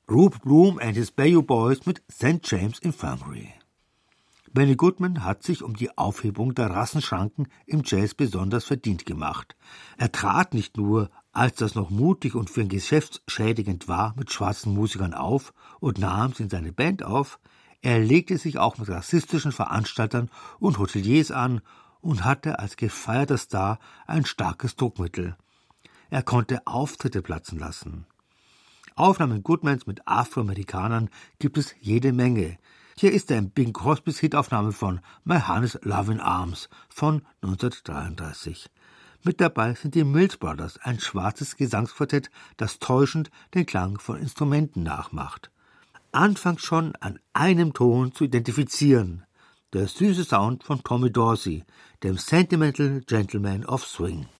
Rube Bloom and his Bayou Boys mit St. James Infirmary. Benny Goodman hat sich um die Aufhebung der Rassenschranken im Jazz besonders verdient gemacht. Er trat nicht nur, als das noch mutig und für ein Geschäft schädigend war, mit schwarzen Musikern auf und nahm sie in seine Band auf, er legte sich auch mit rassistischen Veranstaltern und Hoteliers an und hatte als gefeierter Star ein starkes Druckmittel. Er konnte Auftritte platzen lassen. Aufnahmen Goodmans mit Afroamerikanern gibt es jede Menge. Hier ist der Bing Crosbys Hitaufnahme von My Honey's Lovin' Arms von 1933. Mit dabei sind die Mills Brothers, ein schwarzes Gesangsquartett, das täuschend den Klang von Instrumenten nachmacht. Anfangs schon an einem Ton zu identifizieren. Der süße Sound von Tommy Dorsey, dem Sentimental Gentleman of Swing.